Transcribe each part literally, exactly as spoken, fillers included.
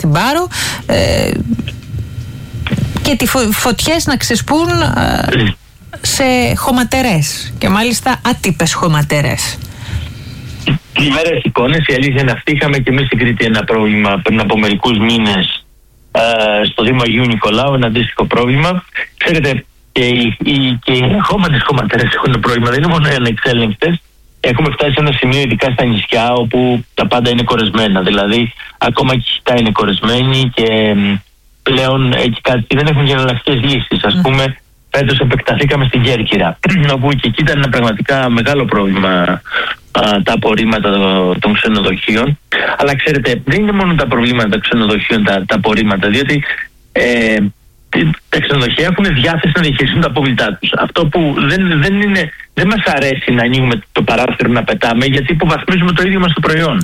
στην Πάρο ε, και τι φω, φωτιές να ξεσπούν ε, σε χωματερές και μάλιστα άτυπες χωματερές. Πλημμέρες εικόνες, η αλήθεια είναι αυτή. Είχαμε και εμείς στην Κρήτη ένα πρόβλημα πριν από μερικούς μήνες ε, στο Δήμο Αγίου Νικολάου, ένα αντίστοιχο πρόβλημα. Ξέρετε, και οι, οι, και οι ερχόμενες χωματερές έχουν πρόβλημα, δεν είναι μόνο οι ανεξέλεγκτες. Έχουμε φτάσει σε ένα σημείο, ειδικά στα νησιά, όπου τα πάντα είναι κορεσμένα. Δηλαδή, ακόμα και η Χιτά είναι κορεσμένη και πλέον εκεί κάτι δεν έχουν εναλλακτικές λύσεις. Ας mm. πούμε, φέτος επεκταθήκαμε στην Κέρκυρα, όπου και εκεί ήταν ένα πραγματικά μεγάλο πρόβλημα α, τα απορρίμματα των ξενοδοχείων. Αλλά ξέρετε, δεν είναι μόνο τα προβλήματα των ξενοδοχείων, τα, τα απορρίμματα, διότι ε, τα ξενοδοχεία έχουν διάθεση να διαχειριστούν τα απόβλητά τους. Αυτό που δεν, δεν, είναι, δεν μας αρέσει να ανοίγουμε το παράθυρο να πετάμε, γιατί υποβαθμίζουμε το ίδιο μας το προϊόν.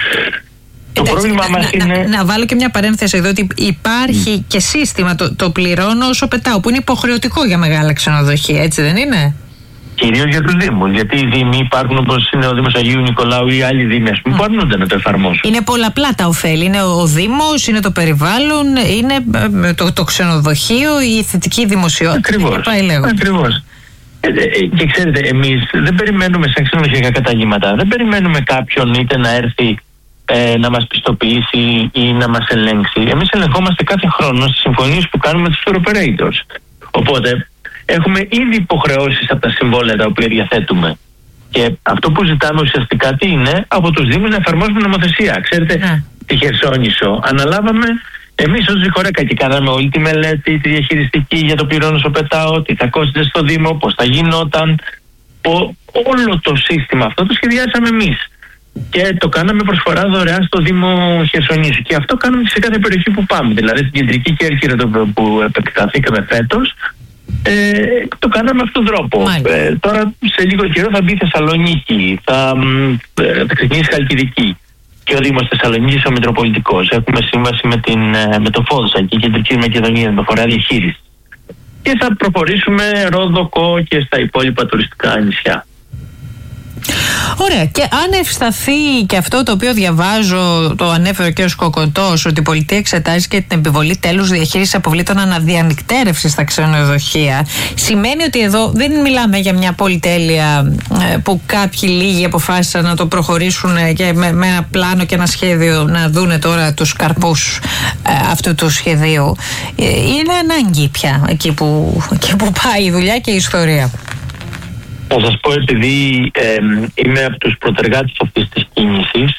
Το Εντάξει, πρόβλημα να, μας να, είναι... να, να βάλω και μια παρένθεση εδώ, ότι υπάρχει mm. και σύστημα, το, το πληρώνω όσο πετάω, που είναι υποχρεωτικό για μεγάλα ξενοδοχεία, έτσι δεν είναι? Κυρίως για τους Δήμους. Γιατί οι Δήμοι υπάρχουν, όπως είναι ο Δήμος Αγίου Νικολάου ή άλλοι Δήμοι, ας πούμε, mm. που αρνούνται να το εφαρμόσουν. Είναι πολλαπλά τα ωφέλη. Είναι ο Δήμος, είναι το περιβάλλον, είναι το, το ξενοδοχείο, η θετική δημοσιότητα. Ακριβώς. Ακριβώς. Ε, ε, και ξέρετε, εμείς δεν περιμένουμε σαν ξενοδοχειακά καταγγήματα, δεν περιμένουμε κάποιον είτε να έρθει ε, να μας πιστοποιήσει ή να μας ελέγξει. Εμείς ελεγχόμαστε κάθε χρόνο στις συμφωνίες που κάνουμε με τους tour operators. Οπότε, έχουμε ήδη υποχρεώσεις από τα συμβόλαια τα οποία διαθέτουμε. Και αυτό που ζητάμε ουσιαστικά τι είναι? Από τους Δήμους να εφαρμόσουμε νομοθεσία. Ξέρετε, yeah. τη Χερσόνησο αναλάβαμε εμείς ως Ζυχορέκα και κάναμε όλη τη μελέτη, τη διαχειριστική για το πληρώνω όσο πετάω, τι θα κόστιζε στο Δήμο, πώς θα γινόταν. Ο, όλο το σύστημα αυτό το σχεδιάσαμε εμείς. Και το κάναμε προσφορά δωρεάν στο Δήμο Χερσονήσου. Και αυτό κάνουμε σε κάθε περιοχή που πάμε. Δηλαδή στην κεντρική Κέρκυρα που επεκταθήκαμε φέτος, Ε, το κάναμε αυτόν τον τρόπο. Ε, τώρα σε λίγο καιρό θα μπει η Θεσσαλονίκη, θα, ε, θα ξεκινήσει η Χαλκιδική και ο Δήμος Θεσσαλονίκης ο Μητροπολιτικός. Έχουμε σύμβαση με, την, με το Φόδσα και η Κεντρική Μακεδονία με φορέα διαχείριση. Και θα προχωρήσουμε Ρόδοκο και στα υπόλοιπα τουριστικά νησιά. Ωραία. Και αν ευσταθεί και αυτό το οποίο διαβάζω, το ανέφερε ο κ. Κοκοτός, ότι η πολιτεία εξετάζει και την επιβολή τέλους διαχείρισης αποβλήτων αναδιανυκτέρευσης στα ξενοδοχεία, σημαίνει ότι εδώ δεν μιλάμε για μια πολυτέλεια που κάποιοι λίγοι αποφάσισαν να το προχωρήσουν και με, με ένα πλάνο και ένα σχέδιο να δούνε τώρα τους καρπούς ε, αυτού του σχεδίου. Είναι ανάγκη πια εκεί που, εκεί που πάει η δουλειά και η ιστορία. Θα σας πω, επειδή ε, είμαι από τους προτεργάτες αυτής της κίνησης,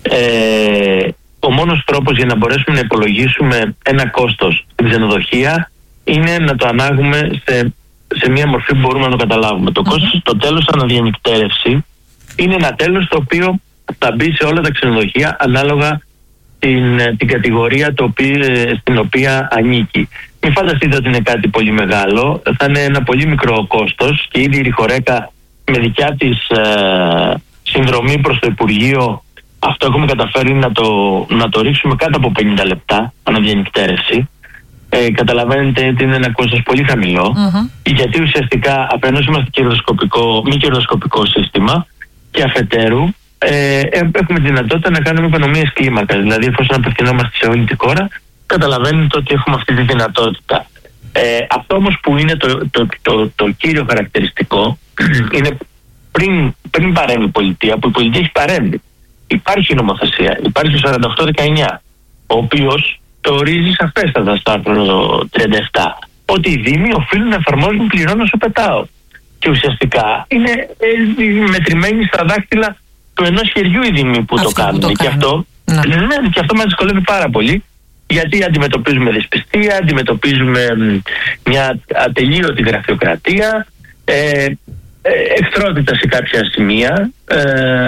ε, ο μόνος τρόπος για να μπορέσουμε να υπολογίσουμε ένα κόστος στην ξενοδοχεία είναι να το ανάγουμε σε, σε μια μορφή που μπορούμε να το καταλάβουμε. Το κόστος, το τέλος αναδιανυκτέρευση, είναι ένα τέλος το οποίο θα μπει σε όλα τα ξενοδοχεία ανάλογα την, την κατηγορία το οποίο, στην οποία ανήκει. Μην φανταστείτε ότι είναι κάτι πολύ μεγάλο, θα είναι ένα πολύ μικρό κόστος και ήδη η Ζυχορέκα με δικιά της ε, συνδρομή προς το Υπουργείο αυτό έχουμε καταφέρει να το, να το ρίξουμε κάτω από πενήντα λεπτά αναδιανυκτέρευση. Ε, καταλαβαίνετε ότι είναι ένα κόστος πολύ χαμηλό, mm-hmm. γιατί ουσιαστικά αφενός είμαστε κερδοσκοπικό, μη κερδοσκοπικό σύστημα και αφετέρου ε, έχουμε τη δυνατότητα να κάνουμε οικονομίες κλίμακας. Δηλαδή εφόσον απευθυνόμαστε σε όλη τη χώρα, καταλαβαίνετε ότι έχουμε αυτή τη δυνατότητα. Ε, αυτό όμως που είναι το, το, το, το, το κύριο χαρακτηριστικό είναι πριν, πριν παρέμβει η πολιτεία, που η πολιτεία έχει παρέμβει. Υπάρχει νομοθεσία, υπάρχει ο σαράντα οκτώ δεκαεννιά, ο οποίος το ορίζει σαφέστατα στο άρθρο τριάντα επτά, ότι οι Δήμοι οφείλουν να εφαρμόζουν πληρώνω όσο πετάω. Και ουσιαστικά είναι ε, μετρημένοι στα δάχτυλα του ενός χεριού οι Δήμοι που αυτό το κάνουν. Που το και, αυτό, ναι. Ναι, και αυτό μας δυσκολεύει πάρα πολύ. Γιατί αντιμετωπίζουμε δυσπιστία, αντιμετωπίζουμε μια ατελείωτη γραφειοκρατία, ε, ε, εχθρότητα σε κάποια σημεία. Ε,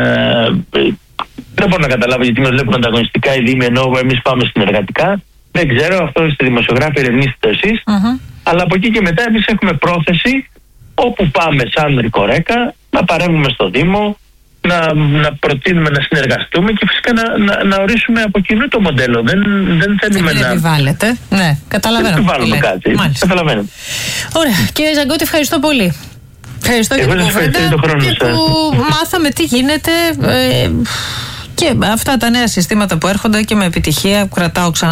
δεν μπορώ να καταλάβω γιατί μας βλέπουν ανταγωνιστικά οι Δήμοι ενώ εμείς πάμε συνεργατικά. Δεν ξέρω, αυτό είστε δημοσιογράφοι, ερευνήστε εσείς. Uh-huh. Αλλά από εκεί και μετά εμείς έχουμε πρόθεση όπου πάμε σαν Ζυχορέκα να παρέμβουμε στο Δήμο, Να, να προτείνουμε να συνεργαστούμε και φυσικά να, να, να ορίσουμε από κοινού το μοντέλο. Δεν, δεν θέλουμε δεν να. Επιβάλλεται. Ναι, καταλαβαίνω. Δεν επιβάλλουμε κάτι. Καταλαβαίνω. Ωραία. Κύριε Ζαγκώτη, ευχαριστώ πολύ. Ευχαριστώ για την κουβέντα και που μάθαμε τι γίνεται ε, και αυτά τα νέα συστήματα που έρχονται και με επιτυχία κρατάω ξανά.